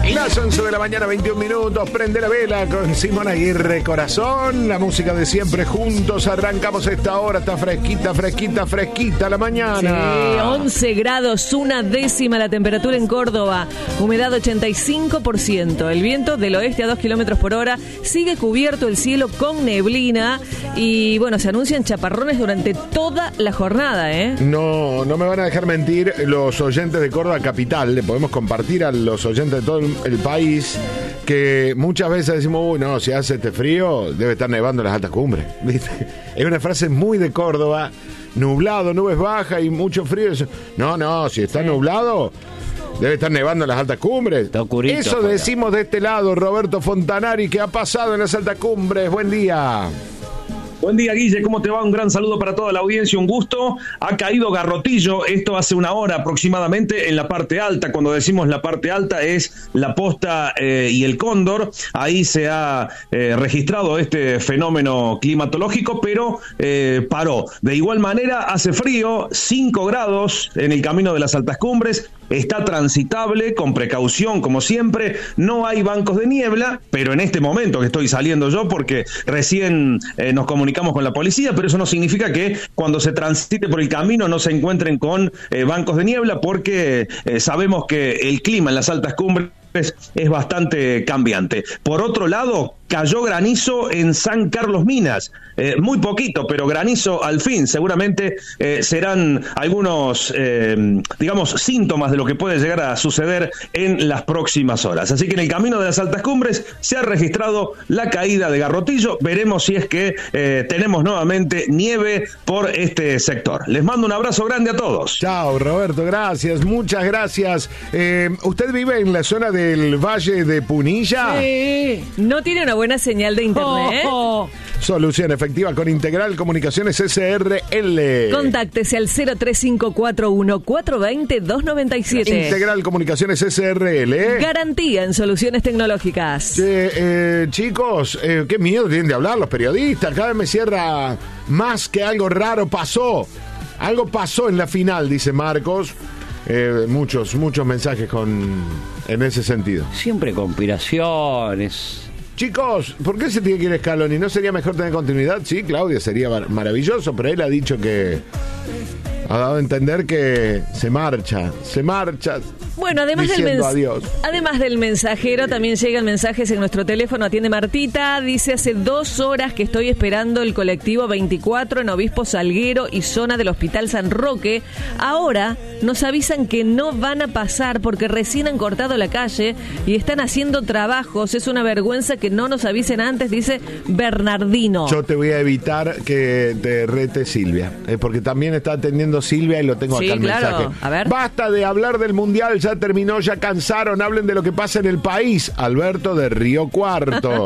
Las 11 de la mañana, 21 minutos. Prende la vela con Simón Aguirre, corazón. La música de siempre juntos. Arrancamos esta hora. Está fresquita, fresquita, fresquita la mañana. Sí, 11 grados, 1/10 la temperatura en Córdoba. Humedad 85%. El viento del oeste a 2 kilómetros por hora. Sigue cubierto el cielo con neblina. Y bueno, se anuncian chaparrones durante toda la jornada, ¿eh? No me van a dejar mentir los oyentes de Córdoba capital. Le podemos compartir a los oyentes de todo el país que muchas veces decimos, uy, no, si hace este frío, debe estar nevando en las altas cumbres, ¿viste? Es una frase muy de Córdoba, nublado, nubes bajas y mucho frío. No, si está nublado, debe estar nevando en las altas cumbres. Está oscurito, eso decimos de este lado, Roberto Fontanari, que ha pasado en las altas cumbres. Buen día. Buen día, Guille, ¿cómo te va? Un gran saludo para toda la audiencia, un gusto. Ha caído garrotillo, esto hace una hora aproximadamente en la parte alta. Cuando decimos la parte alta es la Posta y el Cóndor. Ahí se ha registrado este fenómeno climatológico, pero paró. De igual manera, hace frío, 5 grados en el camino de las altas cumbres. Está transitable, con precaución como siempre, no hay bancos de niebla, pero en este momento que estoy saliendo yo, porque recién nos comunicamos con la policía, pero eso no significa que cuando se transite por el camino no se encuentren con bancos de niebla, porque sabemos que el clima en las altas cumbres es bastante cambiante. Por otro lado, cayó granizo en San Carlos Minas, muy poquito, pero granizo al fin. Seguramente serán algunos, síntomas de lo que puede llegar a suceder en las próximas horas. Así que en el camino de las altas cumbres se ha registrado la caída de garrotillo. Veremos si es que tenemos nuevamente nieve por este sector. Les mando un abrazo grande a todos. Chao, Roberto, gracias, muchas gracias. ¿Usted vive en la zona del Valle de Punilla? Sí. No tiene una buena señal de internet. Solución efectiva con Integral Comunicaciones SRL. Contáctese al 03541-420-297. Integral Comunicaciones SRL. Garantía en soluciones tecnológicas. Chicos, qué miedo tienen de hablar los periodistas. Cada vez me cierra más que algo raro pasó. Algo pasó en la final, dice Marcos. Muchos mensajes en ese sentido. Siempre conspiraciones. Chicos, ¿por qué se tiene que ir Scaloni? ¿No sería mejor tener continuidad? Sí, Claudia, sería maravilloso, pero él ha dicho que ha dado a entender que se marcha. Bueno, además del mensajero, también llegan mensajes en nuestro teléfono. Atiende Martita, dice: hace 2 horas que estoy esperando el colectivo 24 en Obispo Salguero y zona del Hospital San Roque. Ahora nos avisan que no van a pasar porque recién han cortado la calle y están haciendo trabajos. Es una vergüenza que no nos avisen antes, dice Bernardino. Yo te voy a evitar que te rete Silvia, porque también está atendiendo Silvia y lo tengo acá el mensaje. A ver. Basta de hablar del Mundial, ya terminó, ya cansaron, hablen de lo que pasa en el país. Alberto de Río Cuarto.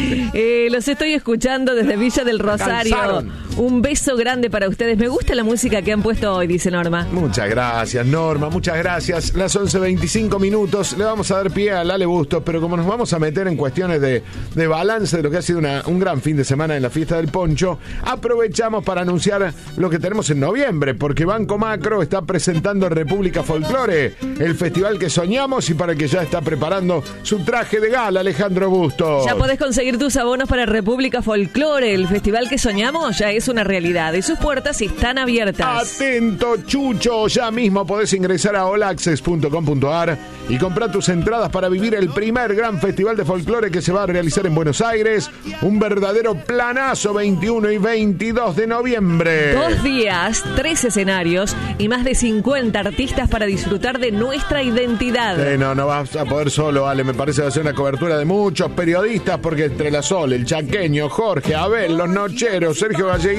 Los estoy escuchando desde Villa del Rosario. Cansaron. Un beso grande para ustedes. Me gusta la música que han puesto hoy, dice Norma. Muchas gracias, Norma, muchas gracias. Las 11:25 minutos, le vamos a dar pie a Lale Bustos, pero como nos vamos a meter en cuestiones de balance de lo que ha sido un gran fin de semana en la fiesta del Poncho, aprovechamos para anunciar lo que tenemos en noviembre, porque Banco Macro está presentando República Folklore, el festival que soñamos y para el que ya está preparando su traje de gala, Alejandro Bustos. Ya podés conseguir tus abonos para República Folklore, el festival que soñamos ya es una realidad y sus puertas están abiertas. Atento, Chucho, ya mismo podés ingresar a allaccess.com.ar y comprar tus entradas para vivir el primer gran festival de folclore que se va a realizar en Buenos Aires, un verdadero planazo, 21 y 22 de noviembre. 2 días, 3 escenarios y más de 50 artistas para disfrutar de nuestra identidad. No vas a poder solo, Ale, me parece que va a ser una cobertura de muchos periodistas, porque entre la Sol, el Chaqueño, Jorge, Abel, los Nocheros, Sergio Gallegui